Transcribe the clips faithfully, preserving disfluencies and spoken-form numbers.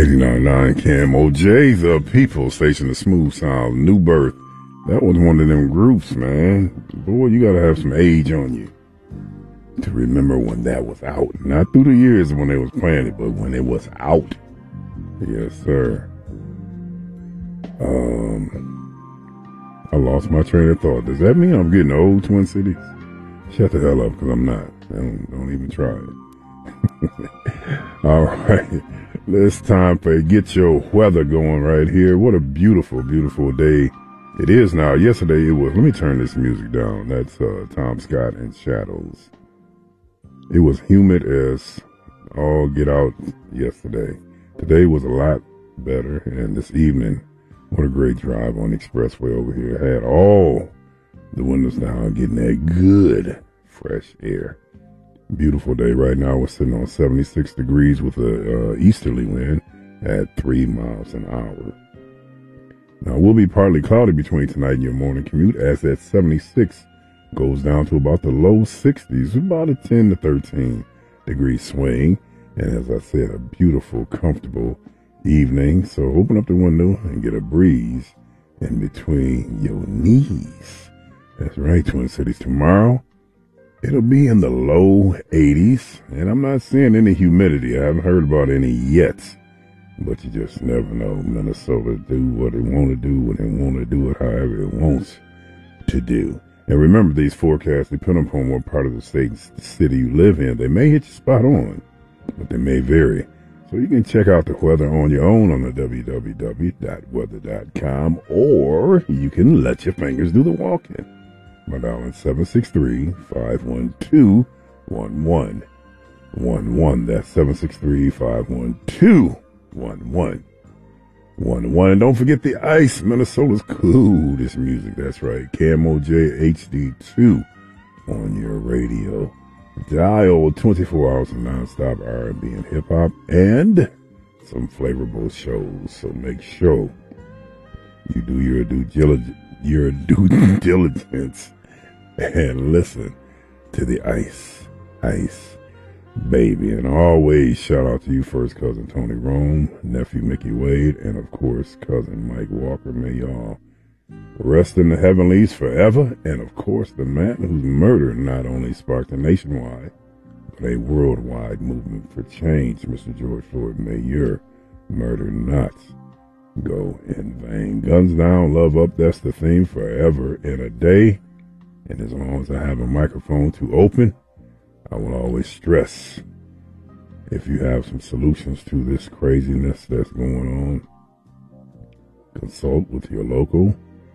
eighty-nine point nine K M O J, the People Station, the Smooth Sound, New Birth. That was one of them groups, man. Boy, you gotta have some age on you to remember when that was out. Not through the years when they was playing it, but when it was out. Yes, sir. Um, I lost my train of thought. Does that mean I'm getting old, Twin Cities? Shut the hell up, because I'm not. Don't, don't even try it. All right. It's time for Get Your Weather going right here. What a beautiful, beautiful day it is now. Yesterday it was, let me turn this music down. That's uh, Tom Scott and Shadows. It was humid as all get out yesterday. Today was a lot better, and this evening, what a great drive on the expressway over here. Had all the windows down, getting that good fresh air. Beautiful day right now. We're sitting on seventy-six degrees with a uh, easterly wind at three miles an hour. Now, we'll be partly cloudy between tonight and your morning commute as that seventy-six goes down to about the low sixties, about a ten to thirteen degree swing. And as I said, a beautiful, comfortable evening. So open up the window and get a breeze in between your knees. That's right, Twin Cities. Tomorrow, it'll be in the low eighties. And I'm not seeing any humidity. I haven't heard about any yet. But you just never know. Minnesota do what it want to do when it want to do it however it wants to do. And remember, these forecasts depend upon what part of the state the city you live in. They may hit you spot on, but they may vary. So you can check out the weather on your own on the w w w dot weather dot com, or you can let your fingers do the walking by dialing seven six three, five one two, one one one one. That's seven six three, five one two, one one one one. And don't forget the ice. Minnesota's coolest music. That's right. K M O J H D two on your radio. Dial twenty-four hours of nonstop R and B and hip hop and some flavorful shows. So make sure you do your due diligence, your due diligence and listen to the ice, ice, baby. And always shout out to you, first cousin Tony Rome, nephew Mickey Wade, and of course cousin Mike Walker. May y'all rest in the heavenlies forever. And of course, the man whose murder not only sparked a nationwide, but a worldwide movement for change, Mister George Floyd. May your murder not go in vain. Guns down, love up, that's the theme forever and a day. And as long as I have a microphone to open, I will always stress, if you have some solutions to this craziness that's going on, consult with your local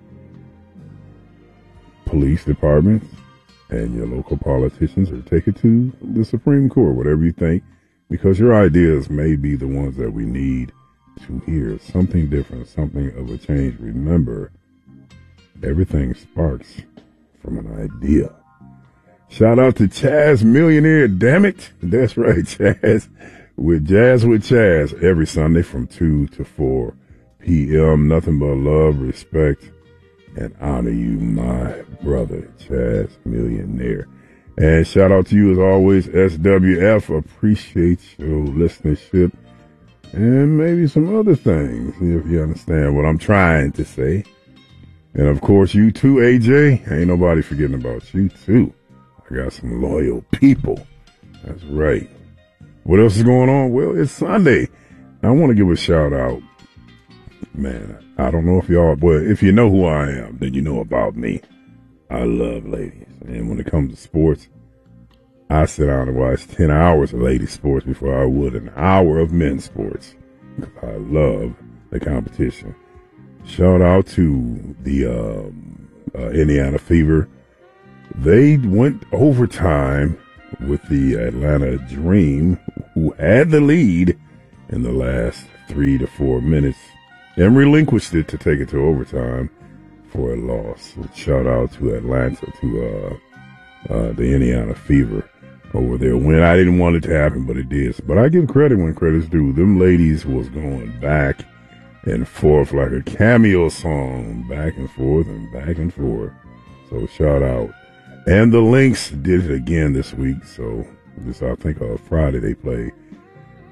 police departments and your local politicians, or take it to the Supreme Court, whatever you think, because your ideas may be the ones that we need to hear. Something different, something of a change. Remember, everything sparks from an idea. Shout out to Chaz Millionaire, damn it. That's right, Chaz. With Jazz with Chaz every Sunday from two to four p.m. Nothing but love, respect, and honor you, my brother, Chaz Millionaire. And shout out to you as always, S W F. Appreciate your listenership and maybe some other things, if you understand what I'm trying to say. And of course, you too, A J. Ain't nobody forgetting about you too. I got some loyal people. That's right. What else is going on? Well, it's Sunday. I want to give a shout out. Man, I don't know if y'all, well, if you know who I am, then you know about me. I love ladies. And when it comes to sports, I sit down and watch ten hours of ladies sports before I would an hour of men's sports. I love the competition. Shout out to the um, uh, Indiana Fever. They went overtime with the Atlanta Dream, who had the lead in the last three to four minutes and relinquished it to take it to overtime for a loss. So shout out to Atlanta, to uh, uh, the Indiana Fever over their win. I didn't want it to happen, but it did. But I give credit when credit's due. Them ladies was going back and forth like a cameo song, back and forth and back and forth. So shout out. And the Lynx did it again this week. So this, I think, uh, Friday they played.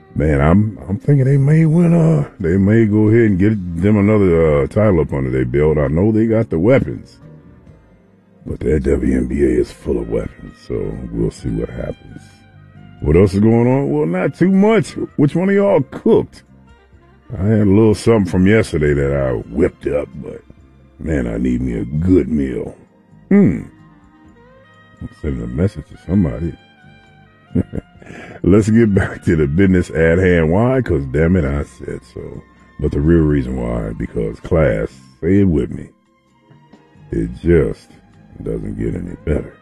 Man, I'm I'm thinking they may win. Uh, they may go ahead and get them another uh, title up under their belt. I know they got the weapons, but that W N B A is full of weapons. So we'll see what happens. What else is going on? Well, not too much. Which one of y'all cooked? I had a little something from yesterday that I whipped up, but man, I need me a good meal. Hmm. I'm sending a message to somebody. Let's get back to the business at hand. Why? Because damn it, I said so. But the real reason why, because class, say it with me, it just doesn't get any better.